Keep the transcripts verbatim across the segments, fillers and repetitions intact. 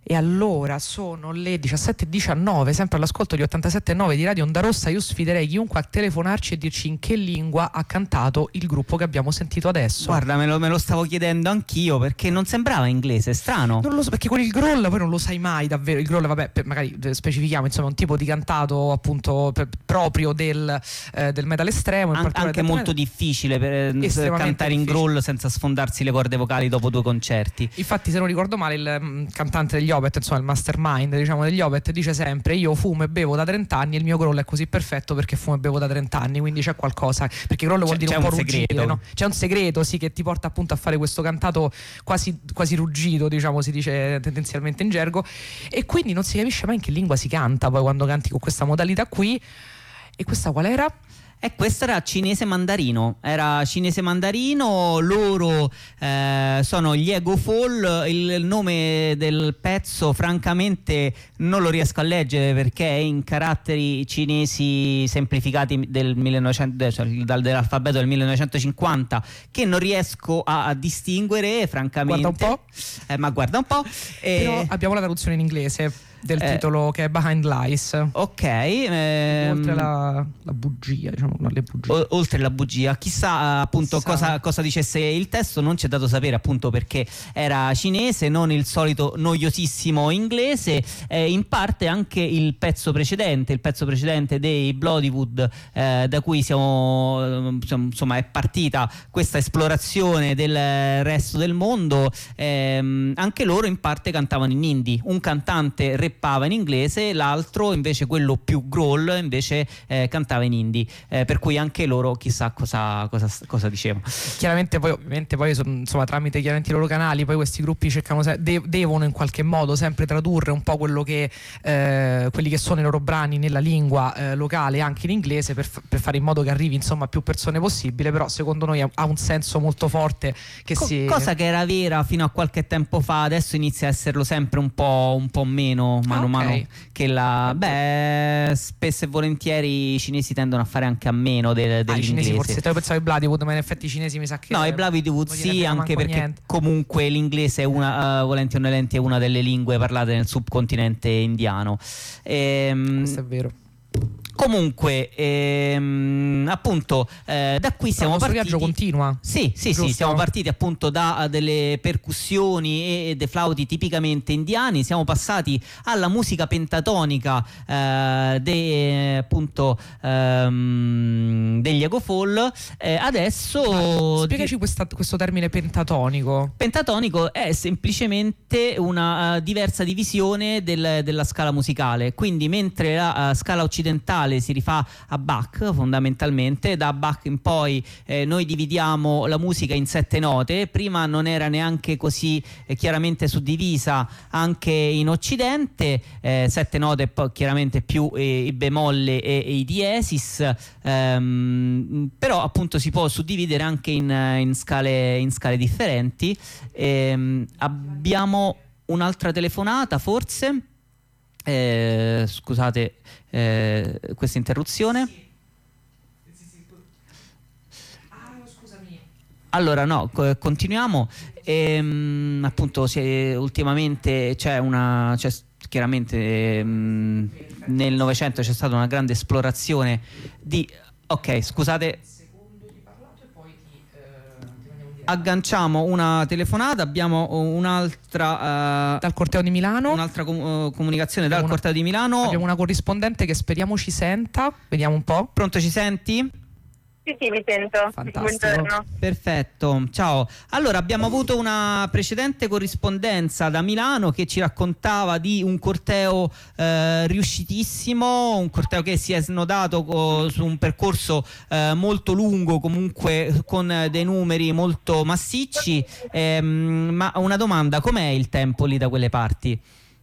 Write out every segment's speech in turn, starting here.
E allora sono le diciassette e diciannove, sempre all'ascolto di ottantasette virgola nove di Radio Onda Rossa. Io sfiderei chiunque a telefonarci e dirci in che lingua ha cantato il gruppo che abbiamo sentito adesso. Guarda, me lo, me lo stavo chiedendo anch'io, perché non sembrava inglese, strano. Non lo so, perché con il growl poi non lo sai mai davvero. Il growl, vabbè, per, magari specifichiamo, insomma, è un tipo di cantato appunto per, proprio del, eh, del metal estremo. In An- anche molto metal. difficile per, per cantare in growl senza sfondarsi le corde vocali dopo due concerti. Infatti, se non ricordo male, il um, cantante degli Opeth, insomma il mastermind, diciamo, degli Opeth, dice sempre: io fumo e bevo da trenta anni e il mio growl è così perfetto perché fumo e bevo da trenta anni. Quindi c'è qualcosa, perché growl vuol dire c'è un po' un ruggire, segreto. no? C'è un segreto, sì, che ti porta appunto a fare questo cantato quasi, quasi ruggito, diciamo, si dice tendenzialmente in gergo, e quindi non si capisce mai in che lingua si canta poi quando canti con questa modalità qui. E questa qual era? E questo era cinese mandarino, era cinese mandarino, loro eh, sono gli Ego Fall. Il nome del pezzo francamente non lo riesco a leggere perché è in caratteri cinesi semplificati del millenovecento, cioè dal, dell'alfabeto del millenovecentocinquanta, che non riesco a, a distinguere francamente. Guarda un po'. Eh, ma guarda un po'. Eh, Però abbiamo la traduzione in inglese del eh, titolo, che è Behind Lies. Ok. Ehm, oltre la, la bugia, diciamo, no, le bugie. O, oltre la bugia, chissà appunto Chissà. Cosa, cosa dicesse il testo, non ci è dato sapere, appunto perché era cinese, non il solito noiosissimo inglese. Eh, in parte anche il pezzo precedente, il pezzo precedente dei Bloodywood, eh, da cui siamo, insomma, è partita questa esplorazione del resto del mondo. Ehm, anche loro in parte cantavano in indie, un cantante rappava in inglese, l'altro invece, quello più growl, invece eh, cantava in indie, eh, per cui anche loro chissà cosa, cosa, cosa dicevano. Chiaramente poi ovviamente poi insomma tramite chiaramente i loro canali poi questi gruppi cercano se- de- devono in qualche modo sempre tradurre un po' quello che eh, quelli che sono i loro brani nella lingua eh, locale, anche in inglese, per, f- per fare in modo che arrivi insomma a più persone possibile. Però secondo noi ha, ha un senso molto forte che Co- si cosa che era vera fino a qualche tempo fa, adesso inizia a esserlo sempre un po', un po' meno mano a Ah, mano ok. che la beh spesso e volentieri i cinesi tendono a fare anche a meno del, ah, i cinesi dell'inglese. forse, te lo pensavo i Bloodywood, ma in effetti i cinesi mi sa che No, i Bloodywood non sì, gliene frega anche manco perché niente. comunque l'inglese è una, uh, volenti o nolenti, è una delle lingue parlate nel subcontinente indiano. Ehm, Questo è vero. Comunque, ehm, appunto, eh, da qui siamo il nostro partiti. viaggio continua. Sì, sì, Giusto? sì, siamo partiti appunto da uh, delle percussioni e dei flauti tipicamente indiani, siamo passati alla musica pentatonica eh, de, appunto ehm, degli Ego Fall. Eh, adesso Spiegaci questa- questo termine pentatonico. pentatonico è semplicemente una uh, diversa divisione del- della scala musicale, quindi mentre la uh, scala occidentale si rifà a Bach fondamentalmente, da Bach in poi eh, noi dividiamo la musica in sette note. Prima non era neanche così eh, chiaramente suddivisa anche in Occidente, eh, sette note poi chiaramente più eh, i bemolle e, e i diesis, ehm, però appunto si può suddividere anche in, in scale, in scale differenti. Ehm, abbiamo un'altra telefonata forse. Eh, scusate eh, questa interruzione. Allora no, co- continuiamo. Ehm, appunto se ultimamente c'è una c'è s- chiaramente ehm, nel Novecento c'è stata una grande esplorazione di ok scusate agganciamo una telefonata, abbiamo un'altra uh, Dal corteo di Milano un'altra com- uh, comunicazione dal Abbiamo una- corteo di Milano. abbiamo una corrispondente che speriamo ci senta. Vediamo un po'. Pronto, ci senti? Sì, sì, mi sento. Fantastico. Buongiorno. Perfetto, ciao. Allora, abbiamo avuto una precedente corrispondenza da Milano che ci raccontava di un corteo eh, riuscitissimo, un corteo che si è snodato co- su un percorso eh, molto lungo, comunque con eh, dei numeri molto massicci. Ehm, ma una domanda, com'è il tempo lì da quelle parti?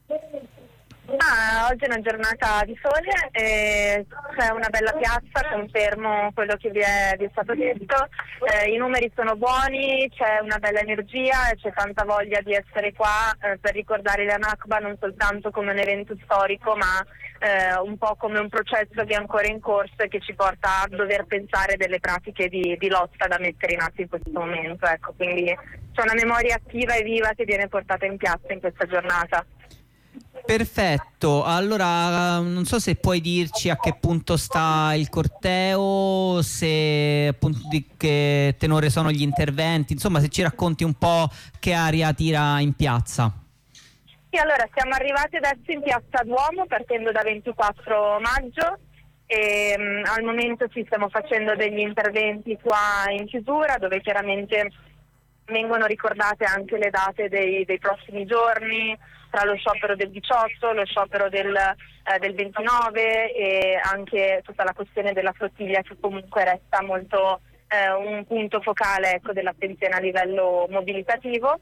Ah, oggi è una giornata di sole, e c'è una bella piazza, confermo quello che vi è, vi è stato detto, eh, i numeri sono buoni, c'è una bella energia e c'è tanta voglia di essere qua eh, per ricordare la Nakba non soltanto come un evento storico, ma eh, un po' come un processo che è ancora in corso e che ci porta a dover pensare delle pratiche di, di lotta da mettere in atto in questo momento. Ecco, quindi c'è una memoria attiva e viva che viene portata in piazza in questa giornata. Perfetto, allora non so se puoi dirci a che punto sta il corteo, se appunto di che tenore sono gli interventi, insomma se ci racconti un po' che aria tira in piazza. Sì, allora siamo arrivati adesso in Piazza Duomo partendo da ventiquattro maggio e um, al momento ci stiamo facendo degli interventi qua in chiusura dove chiaramente vengono ricordate anche le date dei, dei prossimi giorni, tra lo sciopero del diciotto, lo sciopero del, eh, del ventinove e anche tutta la questione della flottiglia che comunque resta molto eh, un punto focale, ecco, dell'attenzione a livello mobilitativo.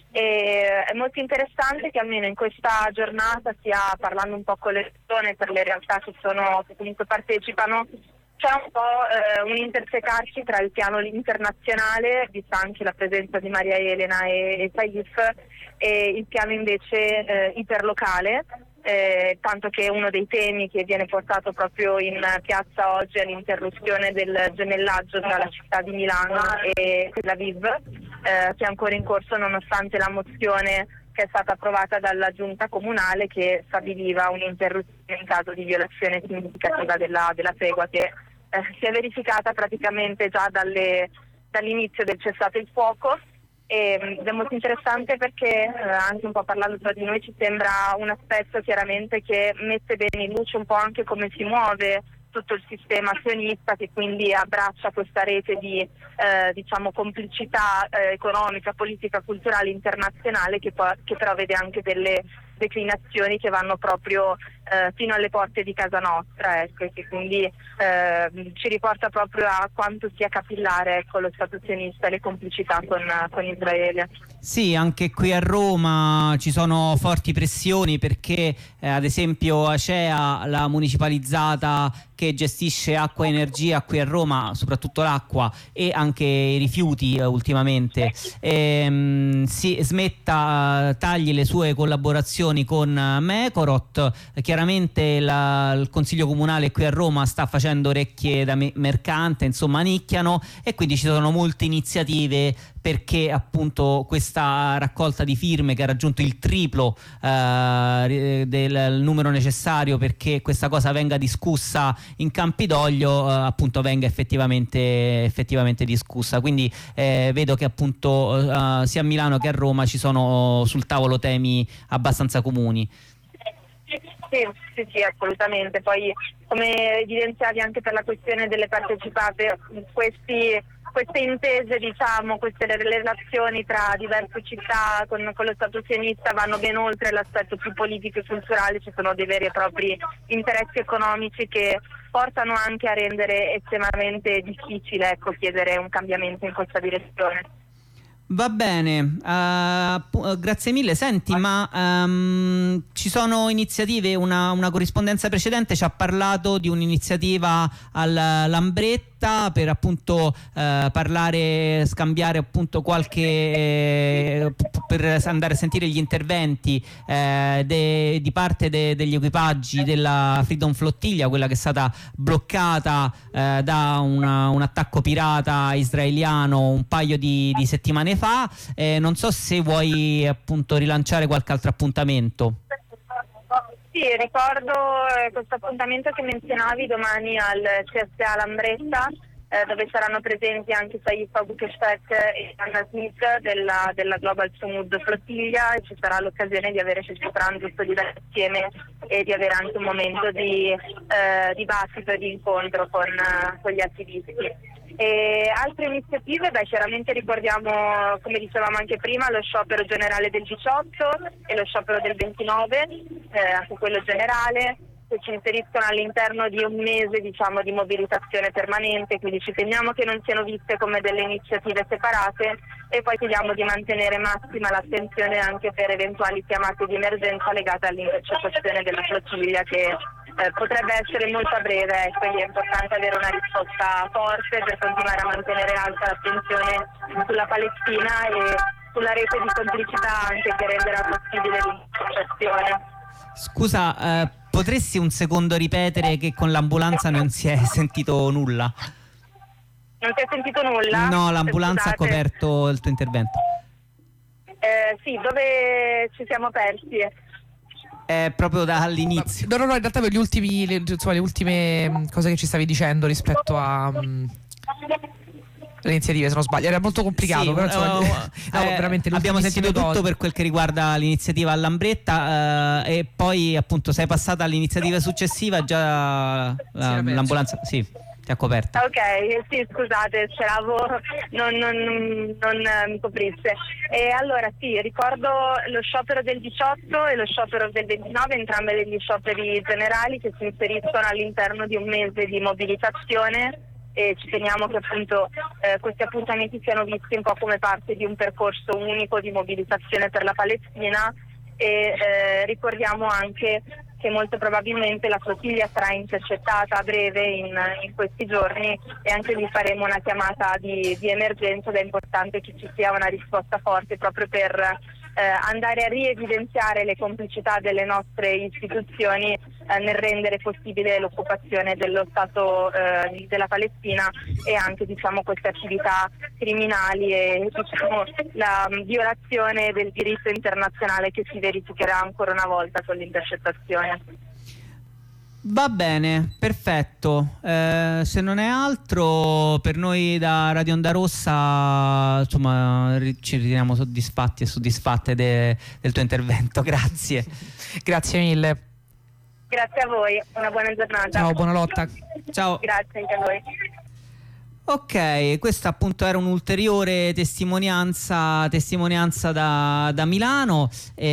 E è molto interessante che almeno in questa giornata, sia parlando un po' con le persone, per le realtà che, sono, che comunque partecipano, c'è un po' eh, un intersecarsi tra il piano internazionale, vista anche la presenza di Maria Elena e, e Saif, e il piano invece eh, iperlocale, eh, tanto che uno dei temi che viene portato proprio in piazza oggi è l'interruzione del gemellaggio tra la città di Milano e Tel Aviv, eh, che è ancora in corso nonostante la mozione che è stata approvata dalla giunta comunale che stabiliva un'interruzione in caso di violazione significativa della, della tregua che eh, si è verificata praticamente già dalle, dall'inizio del cessato il fuoco. Ed è molto interessante perché eh, anche un po' parlando tra di noi ci sembra un aspetto chiaramente che mette bene in luce un po' anche come si muove tutto il sistema sionista, che quindi abbraccia questa rete di eh, diciamo complicità eh, economica, politica, culturale internazionale che, poi, che però vede anche delle declinazioni che vanno proprio eh, fino alle porte di casa nostra, ecco, e che quindi eh, ci riporta proprio a quanto sia capillare, ecco, lo Stato sionista e le complicità con, con Israele. Sì, anche qui a Roma ci sono forti pressioni perché eh, ad esempio Acea, la municipalizzata che gestisce acqua e energia qui a Roma, soprattutto l'acqua e anche i rifiuti eh, ultimamente, ehm, si smetta, tagli le sue collaborazioni con Mecorot. Chiaramente la, il Consiglio Comunale qui a Roma sta facendo orecchie da me- mercante, insomma nicchiano, e quindi ci sono molte iniziative perché appunto questa raccolta di firme che ha raggiunto il triplo eh, del numero necessario perché questa cosa venga discussa in Campidoglio, eh, appunto venga effettivamente, effettivamente discussa. Quindi eh, vedo che appunto eh, sia a Milano che a Roma ci sono sul tavolo temi abbastanza comuni. Sì, sì, sì, assolutamente. Poi, come evidenziavi anche per la questione delle partecipate, questi, queste intese, diciamo, queste relazioni tra diverse città con, con lo Stato sionista vanno ben oltre l'aspetto più politico e culturale, ci sono dei veri e propri interessi economici che portano anche a rendere estremamente difficile, ecco, chiedere un cambiamento in questa direzione. Va bene, uh, grazie mille. Senti, ma um, ci sono iniziative, una, una corrispondenza precedente ci ha parlato di un'iniziativa al Lambretta per appunto uh, parlare, scambiare appunto qualche, eh, per andare a sentire gli interventi eh, de, di parte de, degli equipaggi della Freedom Flottiglia, quella che è stata bloccata eh, da una, un attacco pirata israeliano un paio di, di settimane fa. Eh, non so se vuoi appunto rilanciare qualche altro appuntamento. Sì, ricordo eh, questo appuntamento che menzionavi domani al C S A Lambretta, eh, dove saranno presenti anche Saif Abukeshek e Anna Smith della, della Global Sumud Flottiglia, e ci sarà l'occasione di avere questo pranzo solidale insieme e di avere anche un momento di eh, dibattito e di incontro con, uh, con gli attivisti. E altre iniziative, beh, chiaramente ricordiamo, come dicevamo anche prima, lo sciopero generale del diciotto e lo sciopero del ventinove, eh, anche quello generale, che ci inseriscono all'interno di un mese, diciamo, di mobilitazione permanente, quindi ci teniamo che non siano viste come delle iniziative separate e poi chiediamo di mantenere massima l'attenzione anche per eventuali chiamate di emergenza legate all'intercettazione della flottiglia che Eh, potrebbe essere molto a breve, quindi è importante avere una risposta forte per continuare a mantenere alta l'attenzione sulla Palestina e sulla rete di complicità anche che renderà possibile l'intercettazione. Scusa, eh, potresti un secondo ripetere che con l'ambulanza non si è sentito nulla? Non si è sentito nulla? No, l'ambulanza ha coperto il tuo intervento. Eh, sì, dove ci siamo persi? è proprio dall'inizio. No, no, no, in realtà per gli ultimi, le, insomma, le ultime mh, cose che ci stavi dicendo rispetto a mh, le iniziative, se non sbaglio, era molto complicato, Sì, però insomma, uh, no, eh, veramente abbiamo sentito tutto cose. per quel che riguarda l'iniziativa a Lambretta, eh, e poi appunto sei passata all'iniziativa successiva, già la, l'ambulanza sì, ti ha coperta. Ok, sì, scusate, speravo non, non, non eh, mi coprisse. E allora sì, ricordo lo sciopero del diciotto e lo sciopero del ventinove, entrambi degli scioperi generali che si inseriscono all'interno di un mese di mobilitazione, e ci teniamo che appunto eh, questi appuntamenti siano visti un po' come parte di un percorso unico di mobilitazione per la Palestina. E eh, ricordiamo anche che molto probabilmente la flottiglia sarà intercettata a breve in, in questi giorni, e anche lì faremo una chiamata di, di emergenza, ed è importante che ci sia una risposta forte proprio per eh, andare a rievidenziare le complicità delle nostre istituzioni eh, nel rendere possibile l'occupazione dello Stato eh, della Palestina, e anche diciamo queste attività criminali e diciamo la um, violazione del diritto internazionale che si verificherà ancora una volta con l'intercettazione. Va bene, perfetto. Eh, se non è altro, per noi da Radio Onda Rossa, insomma, ri- ci riteniamo soddisfatti e soddisfatte de- del tuo intervento. Grazie. Grazie mille. Grazie a voi, una buona giornata. Ciao, buona lotta. Ciao. Grazie anche a voi. Ok, questa appunto era un'ulteriore testimonianza, testimonianza da, da Milano.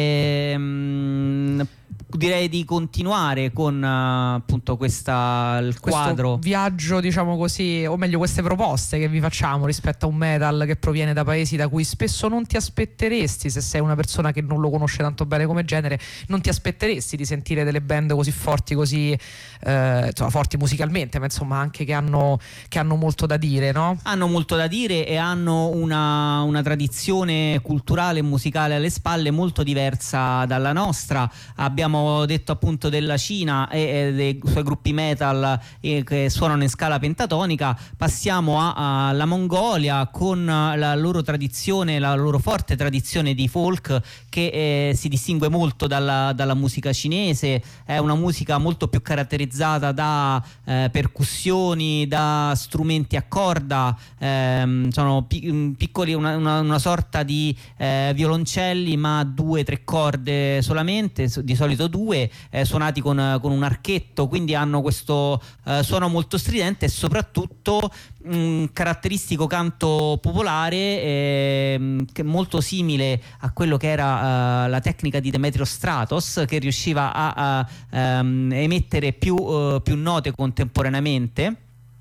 Ehm, direi di continuare con uh, appunto questa il Questo quadro viaggio, diciamo così, o meglio queste proposte che vi facciamo rispetto a un metal che proviene da paesi da cui spesso non ti aspetteresti, se sei una persona che non lo conosce tanto bene come genere, non ti aspetteresti di sentire delle band così forti, così eh, insomma, forti musicalmente, ma insomma anche che hanno, che hanno molto da dire, no? hanno molto da dire e hanno una, una tradizione culturale e musicale alle spalle molto diversa dalla nostra. Abbiamo detto appunto della Cina e, e dei suoi gruppi metal eh, che suonano in scala pentatonica. Passiamo a, alla Mongolia con la loro tradizione, la loro forte tradizione di folk che eh, si distingue molto dalla, dalla musica cinese. È una musica molto più caratterizzata da eh, percussioni, da strumenti a corda, ehm, sono pi- piccoli, una, una, una sorta di eh, violoncelli, ma due tre corde solamente, di solito due, eh, suonati con, con un archetto, quindi hanno questo eh, suono molto stridente e soprattutto un caratteristico canto popolare eh, che è molto simile a quello che era uh, la tecnica di Demetrio Stratos, che riusciva a, a um, emettere più, uh, più note contemporaneamente.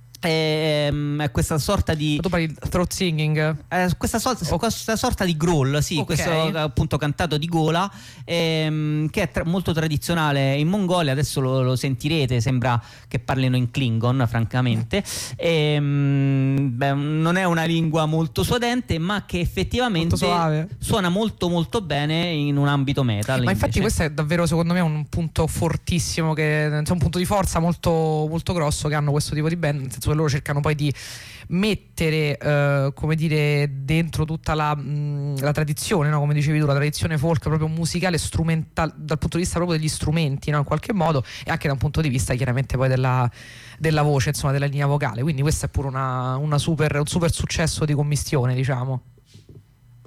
È questa sorta di Tu parli di throat singing? eh, questa, sorta, questa sorta di growl, sì, Okay. questo appunto cantato di gola, ehm, che è tra- molto tradizionale in Mongolia. Adesso lo, lo sentirete, sembra che parlino in Klingon, francamente. Ehm, beh, non è una lingua molto suadente, ma che effettivamente Molto suave. suona molto molto bene in un ambito metal. Ma infatti invece. questo è davvero secondo me un punto fortissimo, che, cioè un punto di forza molto, molto grosso che hanno questo tipo di band, nel senso che loro cercano poi di mettere eh, come dire dentro tutta la, mh, la tradizione, no? Come dicevi tu, la tradizione folk proprio musicale, strumentale, dal punto di vista proprio degli strumenti, no? In qualche modo, e anche da un punto di vista chiaramente poi della, della voce, insomma della linea vocale. Quindi questo è pure una, una super, un super successo di commistione, diciamo.